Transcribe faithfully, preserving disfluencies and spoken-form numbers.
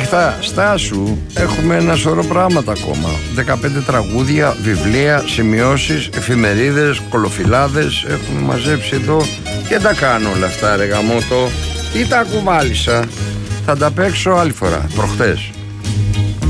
Κοίτα, στάσου, έχουμε ένα σωρό πράγματα ακόμα. δεκαπέντε τραγούδια, βιβλία, σημειώσεις, εφημερίδες, κολοφυλάδες. Έχουμε μαζέψει εδώ και τα κάνω όλα αυτά, ρε γαμώτο. Ή τα κουβάλισα. Θα τα παίξω άλλη φορά, προχτές.